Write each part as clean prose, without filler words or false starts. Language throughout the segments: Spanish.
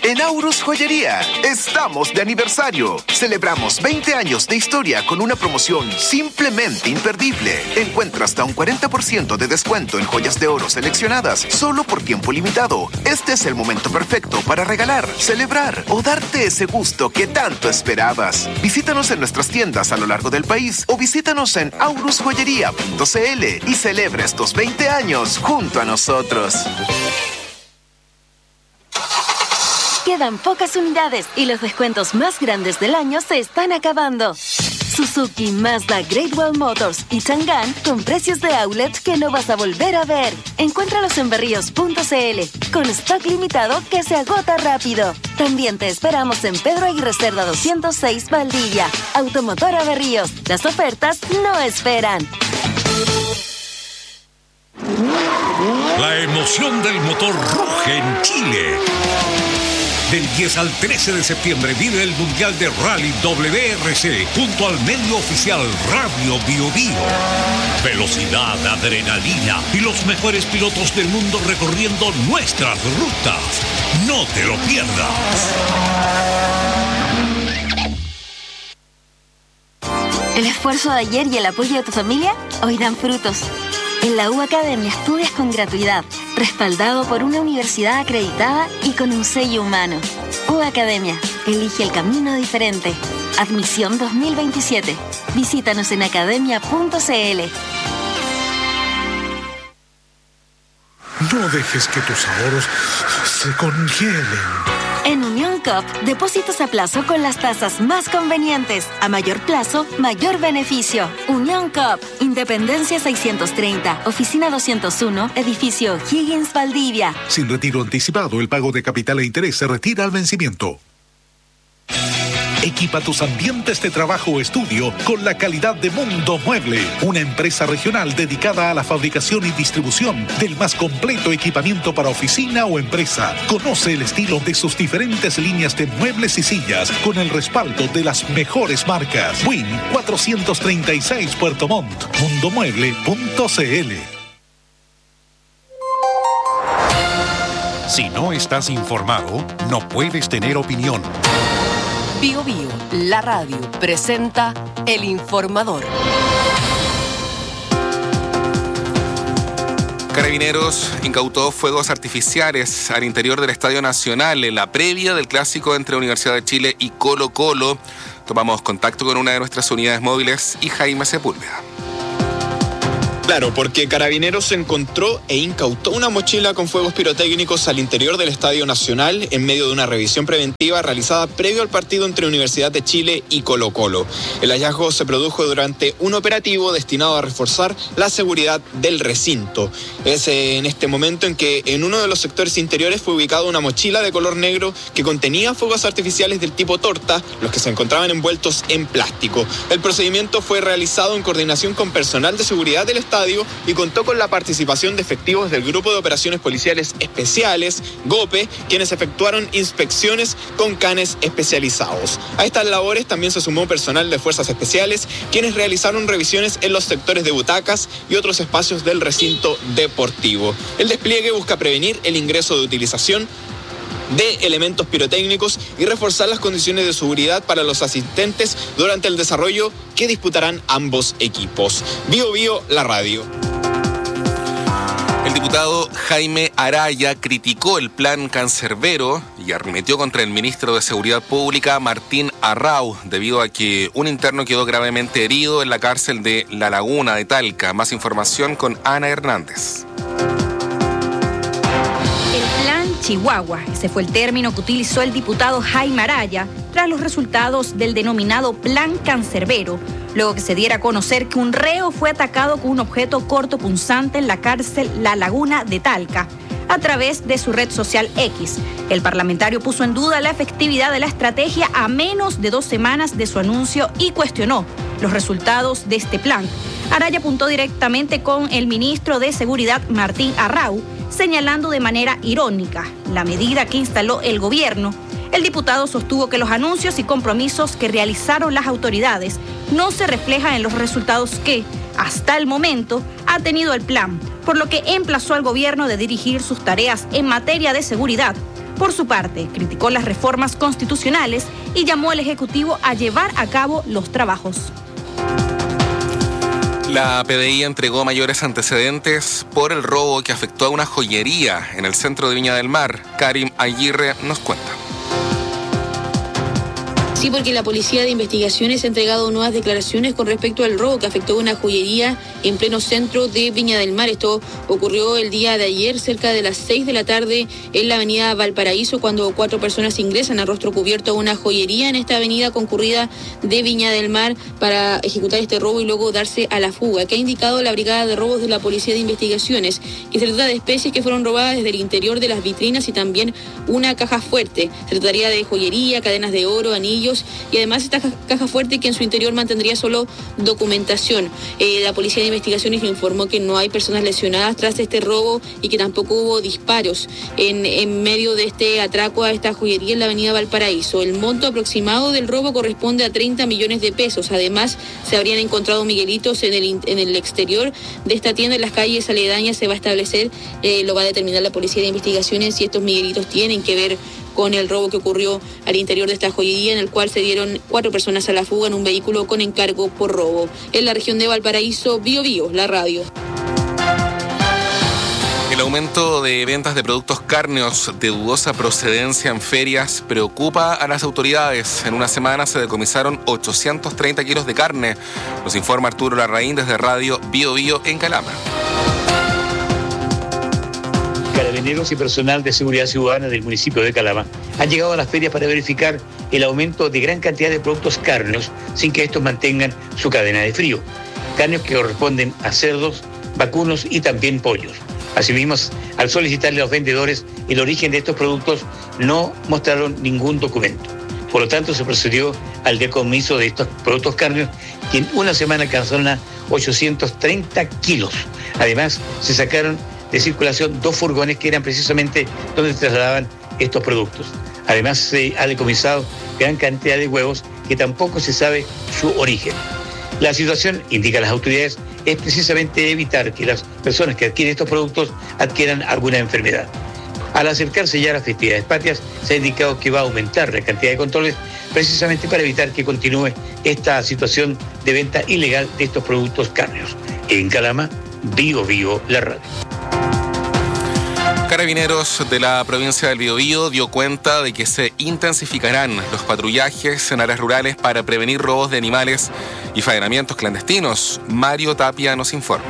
En Aurus Joyería, estamos de aniversario. Celebramos 20 años de historia con una promoción simplemente imperdible. Encuentra hasta un 40% de descuento en joyas de oro seleccionadas, solo por tiempo limitado. Este es el momento perfecto para regalar, celebrar o darte ese gusto que tanto esperabas. Visítanos en nuestras tiendas a lo largo del país o visítanos en aurusjoyería.cl y celebra estos 20 años junto a nosotros. Quedan pocas unidades y los descuentos más grandes del año se están acabando. Suzuki, Mazda, Great Wall Motors y Chang'an con precios de outlet que no vas a volver a ver. Encuéntralos en berríos.cl con stock limitado que se agota rápido. También te esperamos en Pedro Aguirre Cerda 206 Valdivia. Automotora Berríos. Las ofertas no esperan. La emoción del motor ruge en Chile. Del 10 al 13 de septiembre vive el Mundial de Rally WRC junto al medio oficial Radio Bio Bio. Velocidad, adrenalina y los mejores pilotos del mundo recorriendo nuestras rutas. No te lo pierdas. El esfuerzo de ayer y el apoyo de tu familia hoy dan frutos. En la U Academia estudias con gratuidad, respaldado por una universidad acreditada y con un sello humano. U Academia, elige el camino diferente. Admisión 2027. Visítanos en academia.cl. No dejes que tus ahorros se congelen. En Unión Coop, depósitos a plazo con las tasas más convenientes. A mayor plazo, mayor beneficio. Unión Coop, Independencia 630, Oficina 201, Edificio Higgins, Valdivia. Sin retiro anticipado, el pago de capital e interés se retira al vencimiento. Equipa tus ambientes de trabajo o estudio con la calidad de Mundo Mueble, una empresa regional dedicada a la fabricación y distribución del más completo equipamiento para oficina o empresa. Conoce el estilo de sus diferentes líneas de muebles y sillas con el respaldo de las mejores marcas. Win 436 Puerto Montt. Mundomueble.cl. Si no estás informado, no puedes tener opinión. Bio Bio, la radio, presenta El Informador. Carabineros incautó fuegos artificiales al interior del Estadio Nacional en la previa del clásico entre Universidad de Chile y Colo-Colo. Tomamos contacto con una de nuestras unidades móviles y Jaime Sepúlveda. Claro, porque Carabineros encontró e incautó una mochila con fuegos pirotécnicos al interior del Estadio Nacional en medio de una revisión preventiva realizada previo al partido entre Universidad de Chile y Colo-Colo. El hallazgo se produjo durante un operativo destinado a reforzar la seguridad del recinto. Es en este momento en que en uno de los sectores interiores fue ubicada una mochila de color negro que contenía fuegos artificiales del tipo torta, los que se encontraban envueltos en plástico. El procedimiento fue realizado en coordinación con personal de seguridad del estadio y contó con la participación de efectivos del Grupo de Operaciones Policiales Especiales, GOPE, quienes efectuaron inspecciones con canes especializados. A estas labores también se sumó personal de Fuerzas Especiales, quienes realizaron revisiones en los sectores de butacas y otros espacios del recinto deportivo. El despliegue busca prevenir el ingreso de utilización de elementos pirotécnicos y reforzar las condiciones de seguridad para los asistentes durante el desarrollo que disputarán ambos equipos. Bio Bio, la radio. El diputado Jaime Araya criticó el plan Cancerbero y arremetió contra el ministro de Seguridad Pública, Martín Arrau, debido a que un interno quedó gravemente herido en la cárcel de La Laguna de Talca. Más información con Ana Hernández. Chihuahua. Ese fue el término que utilizó el diputado Jaime Araya tras los resultados del denominado Plan Cancerbero, luego que se diera a conocer que un reo fue atacado con un objeto cortopunzante en la cárcel La Laguna de Talca. A través de su red social X, el parlamentario puso en duda la efectividad de la estrategia a menos de 2 semanas de su anuncio y cuestionó los resultados de este plan. Araya apuntó directamente con el ministro de Seguridad, Martín Arrau, señalando de manera irónica la medida que instaló el gobierno. El diputado sostuvo que los anuncios y compromisos que realizaron las autoridades no se reflejan en los resultados que, hasta el momento, ha tenido el plan, por lo que emplazó al gobierno de dirigir sus tareas en materia de seguridad Por su parte, criticó las reformas constitucionales y llamó al Ejecutivo a llevar a cabo los trabajos. La PDI entregó mayores antecedentes por el robo que afectó a una joyería en el centro de Viña del Mar. Karim Aguirre nos cuenta. Sí, porque la Policía de Investigaciones ha entregado nuevas declaraciones con respecto al robo que afectó a una joyería en pleno centro de Viña del Mar. Esto ocurrió el día de ayer, cerca de las 6 de la tarde, en la avenida Valparaíso, cuando 4 personas ingresan a rostro cubierto a una joyería en esta avenida concurrida de Viña del Mar para ejecutar este robo y luego darse a la fuga. Que ha indicado la Brigada de Robos de la Policía de Investigaciones que se trata de especies que fueron robadas desde el interior de las vitrinas y también una caja fuerte. Se trataría de joyería, cadenas de oro, anillos y además esta caja fuerte que en su interior mantendría solo documentación. La Policía de Investigaciones informó que no hay personas lesionadas tras este robo y que tampoco hubo disparos en medio de este atraco a esta joyería en la avenida Valparaíso. El monto aproximado del robo corresponde a 30 millones de pesos. Además, se habrían encontrado miguelitos en el exterior de esta tienda. En las calles aledañas se va a establecer, lo va a determinar la Policía de Investigaciones si estos miguelitos tienen que ver con el robo que ocurrió al interior de esta joyería, en el cual se dieron 4 personas a la fuga en un vehículo con encargo por robo. En la región de Valparaíso, Bío Bío, la radio. El aumento de ventas de productos cárneos de dudosa procedencia en ferias preocupa a las autoridades. En una semana se decomisaron 830 kilos de carne. Nos informa Arturo Larraín desde Radio Bío Bío en Calama. Carabineros y personal de seguridad ciudadana del municipio de Calama han llegado a las ferias para verificar el aumento de gran cantidad de productos cárneos sin que estos mantengan su cadena de frío. Cárneos que corresponden a cerdos, vacunos y también pollos. Asimismo, al solicitarle a los vendedores el origen de estos productos, no mostraron ningún documento. Por lo tanto, se procedió al decomiso de estos productos cárneos, que en una semana alcanzaron a 830 kilos. Además, se sacaron de circulación 2 furgones que eran precisamente donde trasladaban estos productos. Además, se ha decomisado gran cantidad de huevos que tampoco se sabe su origen. La situación, indica las autoridades, es precisamente evitar que las personas que adquieren estos productos adquieran alguna enfermedad. Al acercarse ya a las festividades patrias, se ha indicado que va a aumentar la cantidad de controles precisamente para evitar que continúe esta situación de venta ilegal de estos productos cárneos. En Calama, Bío Bío, la radio. Carabineros de la provincia del Biobío dio cuenta de que se intensificarán los patrullajes en áreas rurales para prevenir robos de animales y faenamientos clandestinos. Mario Tapia nos informa.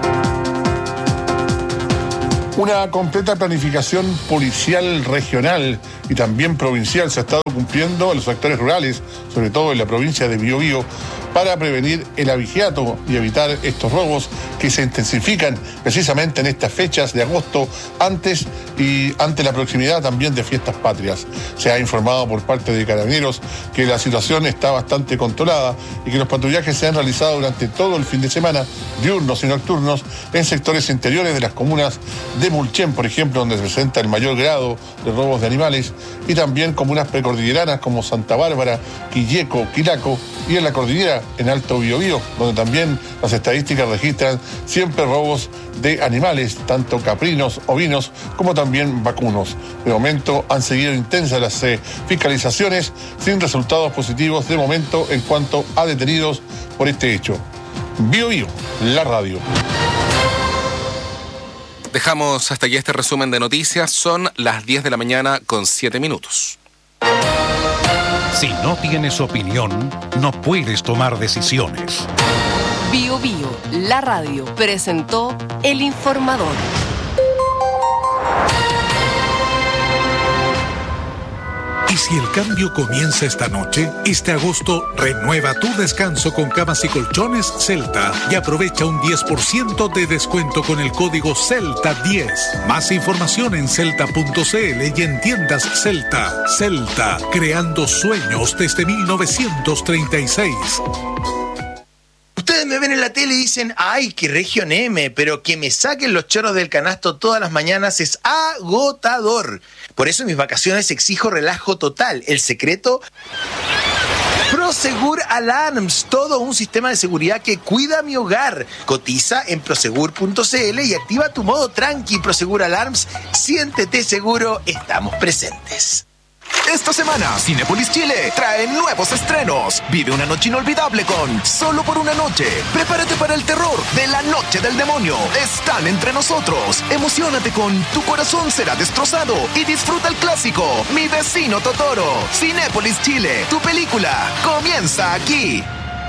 Una completa planificación policial regional y también provincial se ha estado cumpliendo en los sectores rurales, sobre todo en la provincia de Biobío, para prevenir el abigeato y evitar estos robos que se intensifican precisamente en estas fechas de agosto, antes y ante la proximidad también de fiestas patrias. Se ha informado por parte de Carabineros que la situación está bastante controlada y que los patrullajes se han realizado durante todo el fin de semana, diurnos y nocturnos, en sectores interiores de las comunas de Mulchen, por ejemplo, donde se presenta el mayor grado de robos de animales, y también comunas precordilleranas como Santa Bárbara, Quilleco, Quilaco, y en la cordillera, en Alto Biobío, donde también las estadísticas registran siempre robos de animales, tanto caprinos, ovinos, como también vacunos. De momento han seguido intensas las fiscalizaciones, sin resultados positivos de momento en cuanto a detenidos por este hecho. Biobío, la radio. Dejamos hasta aquí este resumen de noticias. Son las 10 de la mañana con 7 minutos. Si no tienes opinión, no puedes tomar decisiones. Bío Bío, la radio, presentó El Informador. Y si el cambio comienza esta noche, este agosto renueva tu descanso con camas y colchones Celta y aprovecha un 10% de descuento con el código CELTA10. Más información en celta.cl y en tiendas Celta. Celta, creando sueños desde 1936. Ustedes me ven en la tele y dicen, ¡ay, qué Región M! Pero que me saquen los chorros del canasto todas las mañanas es agotador. Por eso en mis vacaciones exijo relajo total. El secreto... Prosegur Alarms, todo un sistema de seguridad que cuida mi hogar. Cotiza en prosegur.cl y activa tu modo tranqui. Prosegur Alarms, siéntete seguro, estamos presentes. Esta semana, Cinépolis Chile trae nuevos estrenos. Vive una noche inolvidable con Solo por una noche. Prepárate para el terror de La Noche del Demonio. Están entre nosotros. Emociónate con Tu corazón será destrozado y disfruta el clásico Mi vecino Totoro. Cinépolis Chile, tu película comienza aquí.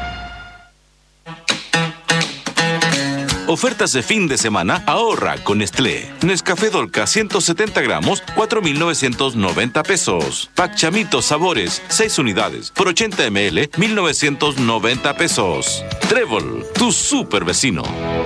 Ofertas de fin de semana, ahorra con Nestlé. Nescafé Dolca 170 gramos, 4,990 pesos. Pack Chamito Sabores, 6 unidades, por 80 ml, 1,990 pesos. Trébol, tu super vecino.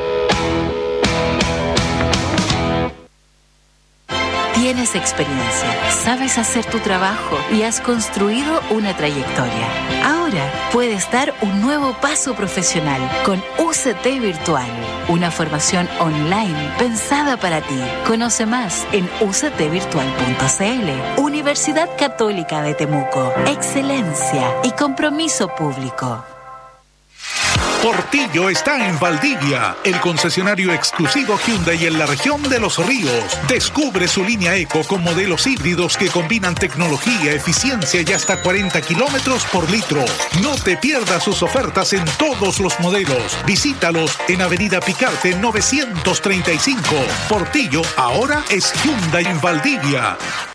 Tienes experiencia, sabes hacer tu trabajo y has construido una trayectoria. Ahora puedes dar un nuevo paso profesional con UCT Virtual, una formación online pensada para ti. Conoce más en uctvirtual.cl. Universidad Católica de Temuco. Excelencia y compromiso público. Portillo está en Valdivia, el concesionario exclusivo Hyundai en la región de Los Ríos. Descubre su línea Eco con modelos híbridos que combinan tecnología, eficiencia y hasta 40 kilómetros por litro. No te pierdas sus ofertas en todos los modelos. Visítalos en Avenida Picarte 935. Portillo ahora es Hyundai en Valdivia.